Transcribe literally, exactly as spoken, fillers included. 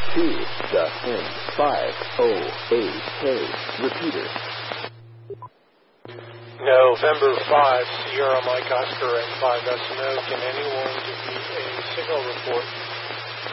two, the N five O A K. Repeater. November five, Sierra Mike Oscar and five S N O. Can anyone give me a signal report